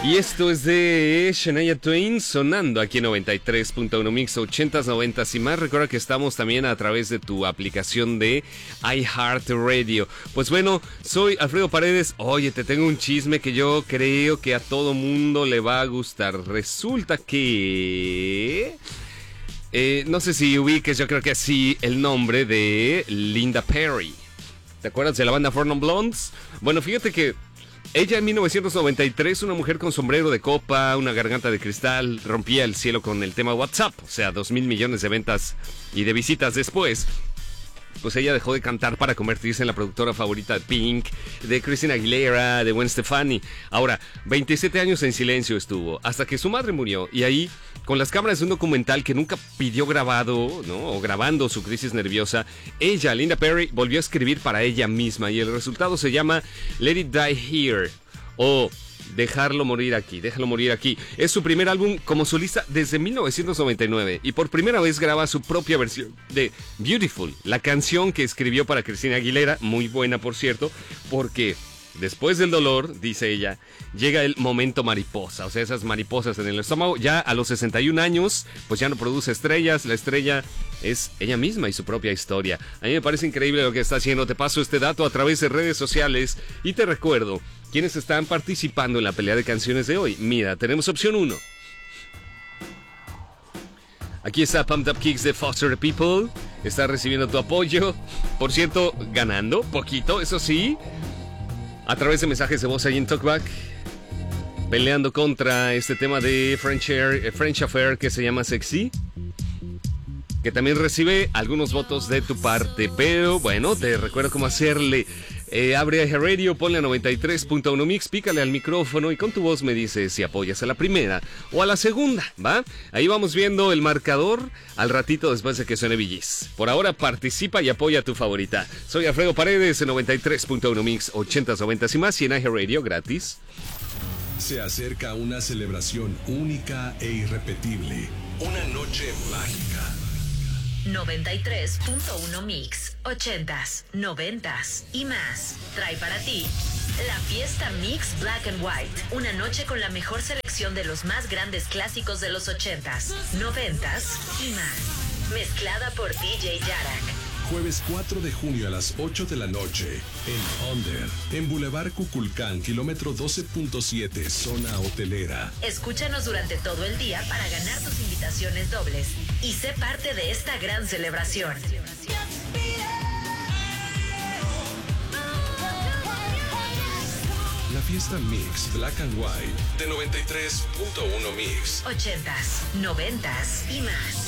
Y esto es de Shania Twain sonando aquí en 93.1 Mix 80s, 90s y más. Recuerda que estamos también a través de tu aplicación de iHeartRadio. Pues bueno, soy Alfredo Paredes. Oye, te tengo un chisme que yo creo que a todo mundo le va a gustar. Resulta que... no sé si ubiques, yo creo que sí, el nombre de Linda Perry. ¿Te acuerdas de la banda Four Non Blondes? Bueno, fíjate que ella en 1993, una mujer con sombrero de copa, una garganta de cristal, rompía el cielo con el tema WhatsApp. O sea, 2,000 millones de ventas y de visitas después. Pues ella dejó de cantar para convertirse en la productora favorita de Pink, de Christina Aguilera, de Gwen Stefani. Ahora, 27 años en silencio estuvo, hasta que su madre murió. Y ahí, con las cámaras de un documental que nunca pidió grabado, ¿no? O grabando su crisis nerviosa, ella, Linda Perry, volvió a escribir para ella misma. Y el resultado se llama Let It Die Here, o Déjalo morir aquí, déjalo morir aquí. Es su primer álbum como solista desde 1999 y por primera vez graba su propia versión de Beautiful, la canción que escribió para Christina Aguilera, muy buena por cierto, porque después del dolor, dice ella, llega el momento mariposa, o sea, esas mariposas en el estómago. Ya a los 61 años, pues ya no produce estrellas, la estrella es ella misma y su propia historia. A mí me parece increíble lo que está haciendo. Te paso este dato a través de redes sociales y te recuerdo quiénes están participando en la pelea de canciones de hoy. Mira, tenemos opción 1. Aquí está Pumped Up Kicks de Foster the People. Está recibiendo tu apoyo. Por cierto, ganando poquito, eso sí, a través de mensajes de voz ahí en Talkback, peleando contra este tema de French Affair que se llama Sexy, que también recibe algunos votos de tu parte. Pero bueno, te recuerdo cómo hacerle. Abre iHeartRadio, ponle a 93.1 Mix, pícale al micrófono y con tu voz me dices si apoyas a la primera o a la segunda, ¿va? Ahí vamos viendo el marcador al ratito después de que suene Billys. Por ahora participa y apoya a tu favorita. Soy Alfredo Paredes en 93.1 Mix, 80s, 90s y más, y en iHeartRadio gratis. Se acerca una celebración única e irrepetible. Una noche mágica. 93.1 Mix, 80s, 90s y más. Trae para ti la fiesta Mix Black and White. Una noche con la mejor selección de los más grandes clásicos de los 80s, 90s y más. Mezclada por DJ Yarak. Jueves 4 de junio a las 8 de la noche en Under, en Boulevard Cuculcán, kilómetro 12.7, zona hotelera. Escúchanos durante todo el día para ganar tus invitaciones dobles y sé parte de esta gran celebración. La fiesta Mix Black and White de 93.1 Mix. 80s, 90s y más.